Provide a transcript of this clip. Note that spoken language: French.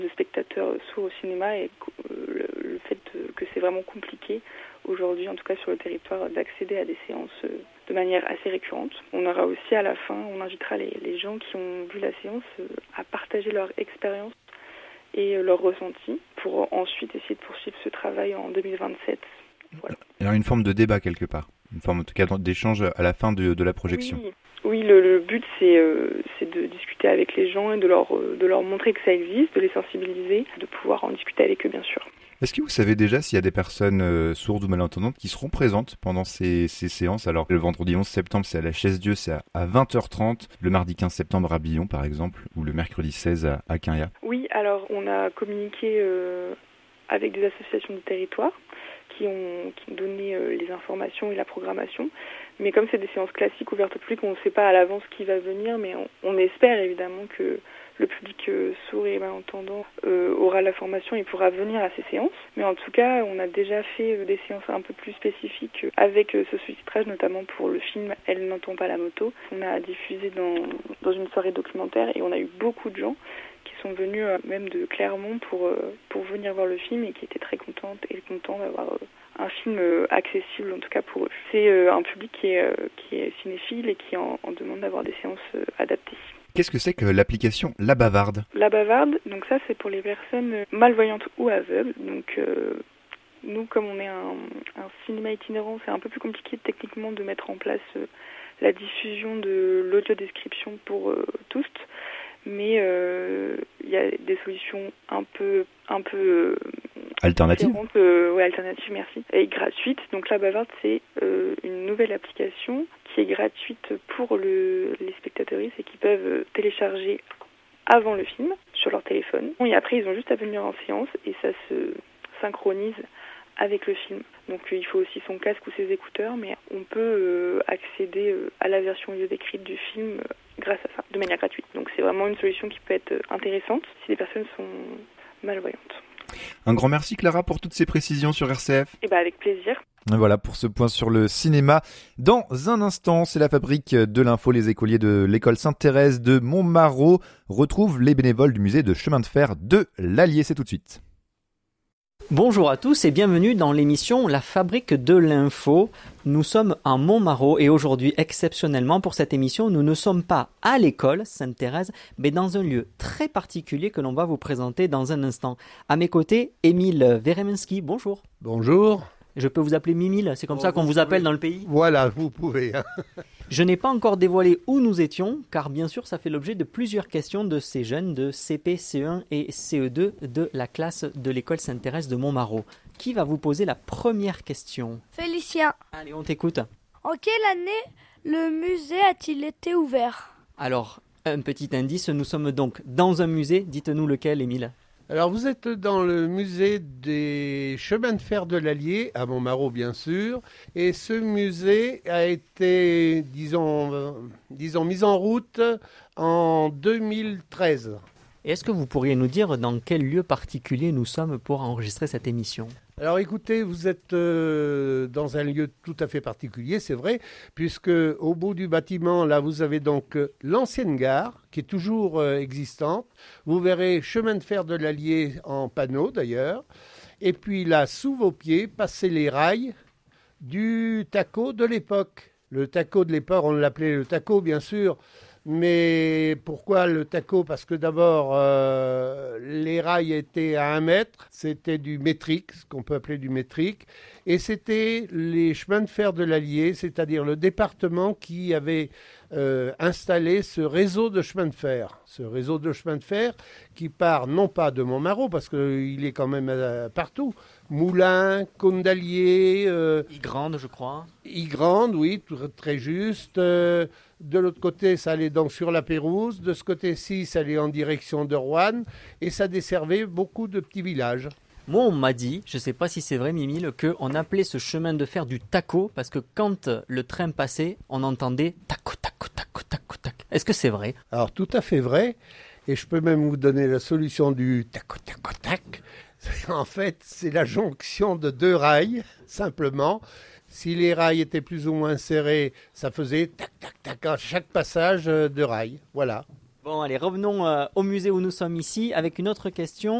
de spectateurs sourds au cinéma et le fait que c'est vraiment compliqué aujourd'hui, en tout cas sur le territoire, d'accéder à des séances de manière assez récurrente. On aura aussi à la fin, on invitera les gens qui ont vu la séance à partager leur expérience et leur ressenti pour ensuite essayer de poursuivre ce travail en 2027. Voilà. Alors une forme de débat quelque part, une forme en tout cas d'échange à la fin de la projection. Oui, le but c'est de discuter avec les gens et de leur montrer que ça existe, de les sensibiliser, de pouvoir en discuter avec eux bien sûr. Est-ce que vous savez déjà s'il y a des personnes sourdes ou malentendantes qui seront présentes pendant ces séances? Alors le vendredi 11 septembre c'est à la Chaise-Dieu, c'est à 20h30, le mardi 15 septembre à Billon par exemple, ou le mercredi 16 à Quinriat. Oui, alors on a communiqué avec des associations de territoire qui ont donné les informations et la programmation. Mais comme c'est des séances classiques ouvertes au public, on ne sait pas à l'avance qui va venir, mais on espère évidemment que le public sourd et malentendant aura la formation et pourra venir à ces séances. Mais en tout cas, on a déjà fait des séances un peu plus spécifiques avec ce sous-titrage, notamment pour le film « Elle n'entend pas la moto ». On a diffusé dans une soirée documentaire et on a eu beaucoup de gens qui sont venus même de Clermont pour venir voir le film et qui étaient très contents d'avoir un film accessible en tout cas pour eux. C'est un public qui est cinéphile et qui en demande d'avoir des séances adaptées. Qu'est-ce que c'est que l'application La Bavarde? La Bavarde, donc ça c'est pour les personnes malvoyantes ou aveugles. Donc nous, comme on est un cinéma itinérant, c'est un peu plus compliqué techniquement de mettre en place la diffusion de l'audio-description pour tous. Mais il y a des solutions un peu alternatives. Alternatives, merci, et gratuites. Donc la Bavarde, c'est une nouvelle application qui est gratuite pour les spectateurs et qui peuvent télécharger avant le film sur leur téléphone. Et après, ils ont juste à venir en séance et ça se synchronise avec le film. Donc il faut aussi son casque ou ses écouteurs, mais on peut accéder à la version audio décrite du film grâce à ça, de manière gratuite. Donc c'est vraiment une solution qui peut être intéressante si les personnes sont malvoyantes. Un grand merci Clara pour toutes ces précisions sur RCF. Et avec plaisir. Voilà pour ce point sur le cinéma. Dans un instant, c'est la fabrique de l'info. Les écoliers de l'école Sainte-Thérèse de Montmarault retrouvent les bénévoles du musée de chemin de fer de l'Allier. C'est tout de suite. Bonjour à tous et bienvenue dans l'émission La Fabrique de l'Info. Nous sommes à Montmarault et aujourd'hui, exceptionnellement pour cette émission, nous ne sommes pas à l'école Sainte-Thérèse, mais dans un lieu très particulier que l'on va vous présenter dans un instant. À mes côtés, Émile Vereminski, bonjour. Bonjour. Je peux vous appeler Mimile, c'est comme ça qu'on vous appelle dans le pays? Voilà, vous pouvez. Je n'ai pas encore dévoilé où nous étions, car bien sûr ça fait l'objet de plusieurs questions de ces jeunes de CP, CE1 et CE2 de la classe de l'école Sainte-Thérèse de Montmarault. Qui va vous poser la première question? Félicien. Allez, on t'écoute. En quelle année le musée a-t-il été ouvert? Alors, un petit indice, nous sommes donc dans un musée. Dites-nous lequel, Émile? Alors, vous êtes dans le musée des chemins de fer de l'Allier, à Montmarault bien sûr, et ce musée a été, disons mis en route en 2013. Et est-ce que vous pourriez nous dire dans quel lieu particulier nous sommes pour enregistrer cette émission? Alors écoutez, vous êtes dans un lieu tout à fait particulier, c'est vrai, puisque au bout du bâtiment, là, vous avez donc l'ancienne gare, qui est toujours existante. Vous verrez chemin de fer de l'Allier en panneau d'ailleurs. Et puis là, sous vos pieds, passez les rails du TACO de l'époque. Le TACO de l'époque, on l'appelait le TACO bien sûr. Mais pourquoi le TACO? Parce que d'abord, les rails étaient à 1 mètre, c'était du métrique, ce qu'on peut appeler du métrique, et c'était les chemins de fer de l'Allier, c'est-à-dire le département qui avait installé ce réseau de chemins de fer. Ce réseau de chemins de fer qui part non pas de Montmarault, parce qu'il est quand même partout, Moulins, Cône d'Allier... Ygrande, je crois. Ygrande, oui, très juste. De l'autre côté, ça allait donc sur la Pérouse. De ce côté-ci, ça allait en direction de Roanne. Et ça desservait beaucoup de petits villages. Moi, on m'a dit, je ne sais pas si c'est vrai, Mimile, qu'on appelait ce chemin de fer du taco parce que quand le train passait, on entendait taco, taco, taco, taco, taco. Est-ce que c'est vrai? Alors, tout à fait vrai. Et je peux même vous donner la solution du taco, taco, tac. En fait, c'est la jonction de 2 rails, simplement. Si les rails étaient plus ou moins serrés, ça faisait tac, tac, tac à chaque passage de rail. Voilà. Bon, allez, revenons au musée où nous sommes ici avec une autre question.